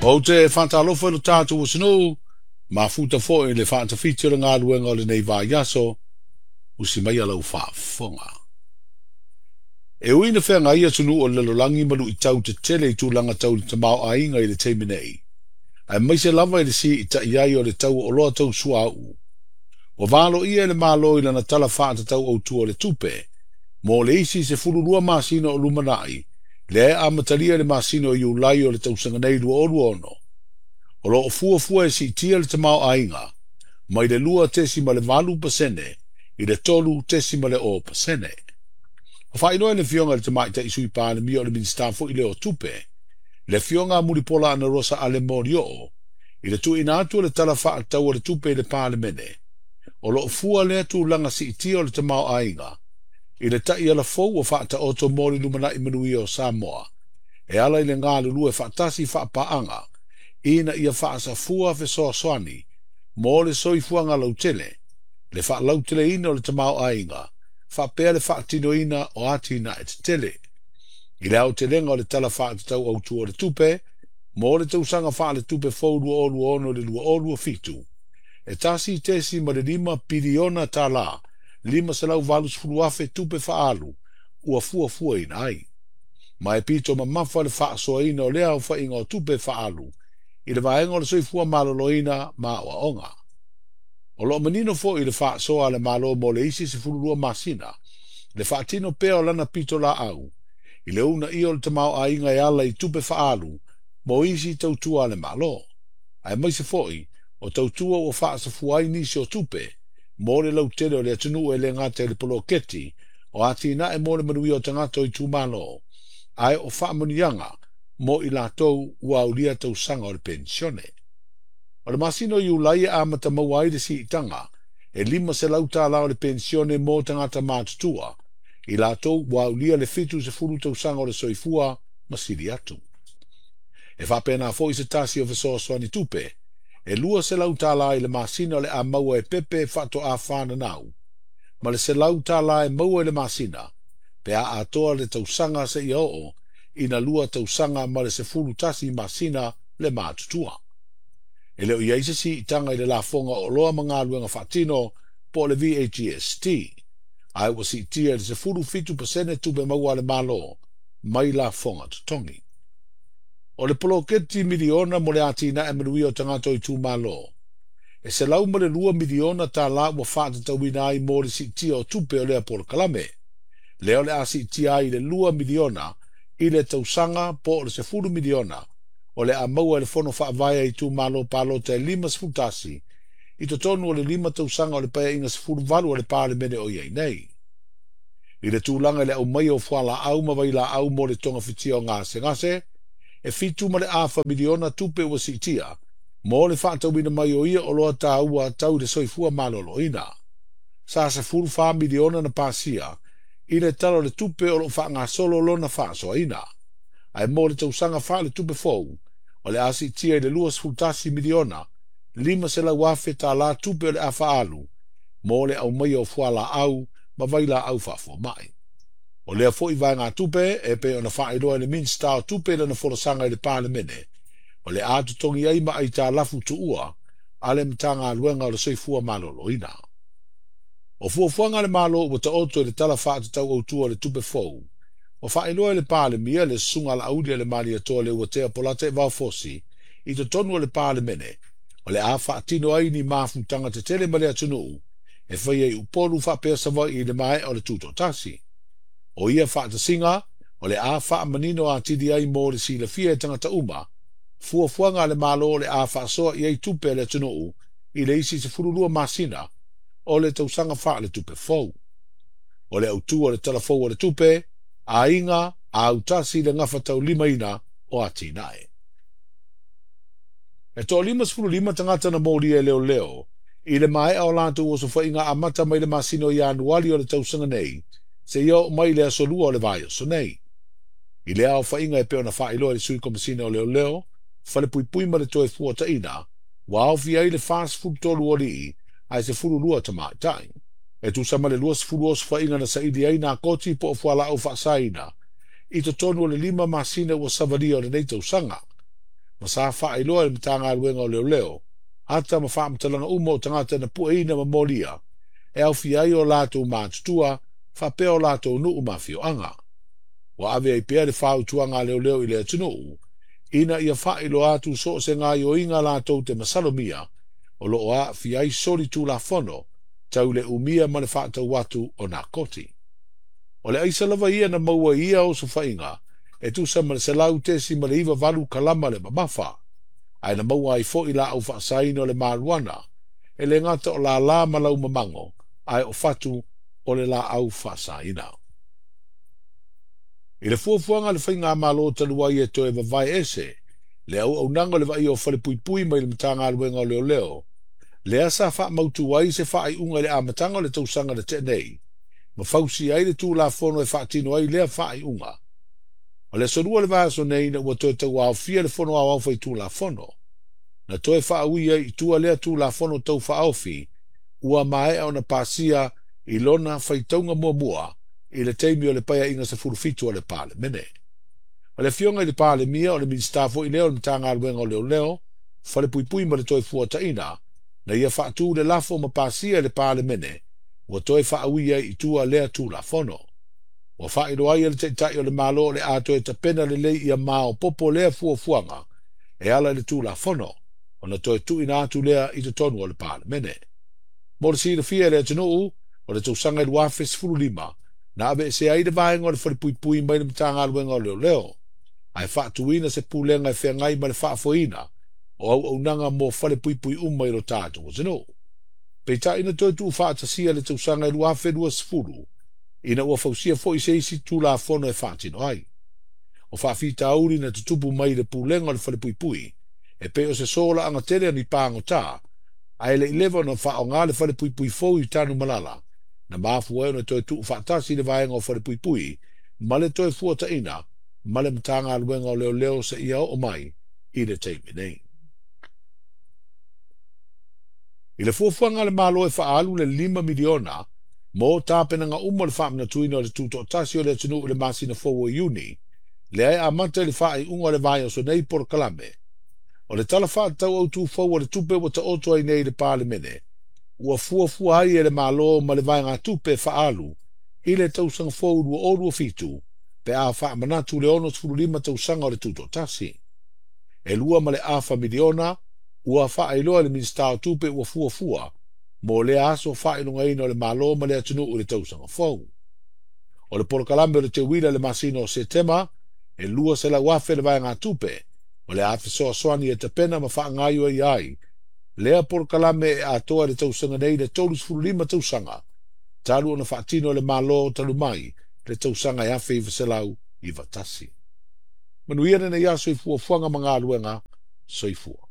O te whantalofo no tātou o sino, ma futa fo e le whantawhiti o ngā luenga o le nei vā yaso, usi mai alau whaafonga. E uina whea ngai atunu o le lolangi malu I tau te tele I tūlanga tau le tamau a inga I le teime nei. Ai mai se lava I le si I ta iai o le tau o loa tau sua au. O valo ia le malo I lana tala whaata tau au tua le tupe, mo le isi se fururua masino o lumanai, le a matalia le masino I ulai o le tau sanganei lua o luono. O lo fua e si tia le tamau a inga, mai le lua tesima le valu pasene, I le tolu tesima le o pasene. O whainoe le fionga le tamai ta isui pāne mi o le minstafo I le o tupe, le fionga muripola ana rosa ale morio o, I le tu inatu le tala wha tau o le tupe le pāne mene. O lo fua le tu langa si tia o le tamau a inga, I le tai ala fau o wha ta oto mori lumana I manui o Samoa, e ala I le ngā lulu e wha tasi wha paanga, ina ia whaasa fua fe soa soani, mo le soi fuanga lautele, le wha lautele ina o le tamau a inga, wha pēr le wha tino ina o atina e te tele. I le au te lenga o le tala wha te tau autu o le tupe, mo le tausanga wha le tupe fau lua o lua ono le lua o lua fitu. E tasi tesi ma le 5 piliona ta la, 5 salau valus fuluafe tupe wha alu, ua fua ina ai. Ma e pito ma mafa le wha soa ina o lea o wha inga o tupe wha alu, I le vaenga o le soifua maloloina ma o onga. O lo manino fo I le wha soa le malo mo le isi se fururua masina, le wha tino pea o lana pito la au, I le una I o le tamau a inga e ala I tupe wha alu, mo isi tautua le malo. Ai mai se foi, o tautua o wha sa fuai nisi o tupe, mo le lautele o le atunu e le ngate le poloketi, o ati na e mo le manui o tangato I tu malo, ai o wha manianga, mo I lātou ua ulia tau sanga o le pensione. O le masino I ulai a mata mawai le si itanga, e 5 se lauta la o le pensione mo tangata mātutua, I lātou ua ulia le fitu se furu tau sanga o le soifua masiri atu. E whapena fo I se tasi o fesoa soani tupe, e 2 se lauta la I le masino le a maua e pepe fato a whana nau, ma le se lauta la e maua le masina, pe a atoa le tau sanga se I oo, ina lua tausanga ma le se fulu tasi masina le mātutua. E leo ia isa si itanga I le la fonga o loa mga luenga whatino po le VHST. Ai wa si tia le se fulu fitu pasene tupe maua le malo, mai la fonga tutongi. O le poloketi miliona mo le atina e manui o tangato I tu malo. E se lau ma le 2 miliona ta la wa whata tawina ai mo le si tia o tupe o lea polo kalame. Leo le a si tia I le 2 miliona I le tausanga po le se fulu miliona, o le a maua le fono whaavaya I tu malo palo te 5 sfutasi, I to tonu o le 5 tausanga o le paya inga se fulu valu o le pale mene o iei nei. I le tūlanga le au mai o whala au mawai la au mo le tonga fitia o ngase, e fitu ma le afa miliona tupe ua si tia, mo le whaatawina mai o ia o loa ta ua tau le soifua malolo ina. Sa se fulu wha miliona na pasia, I le talo le tupe o lo wha ngā solo lona wha soa ina. Ai mo le tausanga wha le tupe fau, o le asi tia I le 2 miliona, 5 se la wafe ta la tupe o le a wha alu, mo le au mai o whala au, ma vai la au wha fo mai. O le a fo I vai ngā tupe, e pe o na wha iroa le minsta o tupe le na folosanga I le pāle mene, o le atu tongi ai ma ai ta lafu tu ua, ale mtanga luenga o le soifua malolo ina. O fuafuanga le malo ua ta oto le tala wha te tau autua le tupe fau. O wha iloa le pāle mia le sunga la audia le mali atoa le ua tea polate vau fosi, I to tonu le pāle mene, o le a wha tino ai ni mafutanga te tele male atunu, e whai ei upolu wha pea savai I le mai o le tuto tasi. O ia wha ta singa, o le a wha manino a tidi ai mo le sila fia tangata uma, fuafuanga le malo le a wha soa I ei tupe le atunu, I le isi se furulua masina, o le tausanga wha le tupe fau. O le autua le talafou o le tupe, a inga a utasi le ngafa tau 5 ina o ati nae. E to 5 tangata na mōri e leo, I le mai ao lantu o sofa inga a mata mai le masino I anuali o le tausanga nei, se iau mai le asolua o le vai o so nei. I le ao whainga e peo na wha iloa le sui komasina o leo, whale pui ma le toe fuata ina, wa au fia I le fast food tolu o li ai se furu lua ta mai tai. E tu sama le lua se furu o se whainga na sa idi ai na koti po o fuala au wha saina, I to tonu o le 5 masina ua savaria o le nei tausanga. ma sa whae loa le mtanga luenga o leo leo, ata ma wha mtalanga umo tangata na pueina ma molia, e au fiai o lato mātutua, wha peo lato nuu mafio anga. Wa ave ai pea le whau tuanga leo leo i lea tunu, ina ia whae lo atu so se ngā yo inga lato te masalomia, o lo a fiai sori tu la fono, tau le umia ma le whaatau watu o nā koti. O le aisa lava ia na maua ia o so whainga, e tu sa ma le salau tesi ma le iwa valu kalama le mamafa, ai na maua ai fo i la au whaasaino le maruana, e le ngata o la malau mamango, ai o fatu o le la au whaasaina. I le fuafuanga le whainga malo talua i e to e vavai ese, le au nanga le vai o whale pui mai le matanga aluenga o leo leo, le asa wha mautu wai se wha ai unga le amatanga le tausanga le tenei, ma fausi ai le tū la fono e wha tino ai lea wha ai unga. O le sorua le vaso nei na ua toe tau au fia le fono au whai tū la fono. Na toe wha uia i tua lea tū la fono tau wha au fi, ua mae au na pasia i lona whai taunga mua i le teimi o le paia inga sa furufitu o le pale mene. O le fionga i le pale mia o le minstafo i leo le mtanga aluenga o leo leo, whale pui ma le toe fuata ina, na ia wha tu le lafo ma pasia le pale mene, ua toe wha uia i tua lea tū la fono. Ua wha i roa ia le teitai o le malo le ato e tapena le lei ia mao popo lea fuanga, e ala le tū la fono, o na toe tu ina atu lea i te tonu o le pale mene. Mo le si le fia le atunuu, o le tausanga i luafe sifuru lima, na ave se ai de vaenga o le whare pui mai le mtanga aluenga o leo leo. Ai wha tuina se pulenga e whea ngai ma le wha foina, o au nanga mo whare pui umai ro tātou o zeno. Peita ina toi tu wha atasia le tausanga i luafe rua sifuru, ina ua fausia fo i se isi tu la fono e wha tino ai. O wha fita auri na tutupu mai le pulenga o le whare pui, e pe o se sola anga tere ni pāngo tā, ai le ilewa na wha o ngā le whare pui fo i tānu malala, na mafu e na toi tu whaatasi le vaenga o whare pui, ma le toi fuata ina, ma le mtanga aluenga o leo leo se ia o mai, i le teimi nei. I le fuafuanga le malo e whaalu le 5 miliona, mo tāpena nga umo le whaamna tuina o le tuto tasi o le tunu le masina fowo iuni, le ai amanta le whaai unga le vai o so nei por kalame. O le tala wha tau au tu fowo le tupe wa ta oto ai nei le pāle mene, ua fuafua ai e le malo ma le vai ngā tupe whaalu, i le tausanga fowo rua o rua fitu, pe a wha manatu le ono sfuru 5 tausanga o le tuto tasi. E lua ma le afa miliona, ua wha iloa le minstao tupe ua fuafua, mo le aso wha ilunga ino le malo ma le atunu o le tausanga fowo. O le porokalame o le te wila le masino o setema, e lua se la wafe le vai ngā tupe, o le afe soa soani e te pena ma wha ngaio ai, lea porokalame e atoa le tausanga nei le tolu sfuru 5 tausanga, talu ona wha tino le malo talu mai, le tausanga e afe i vaselau i vatasi. Manuia nena ia soifua fuanga mga aluenga, soifua.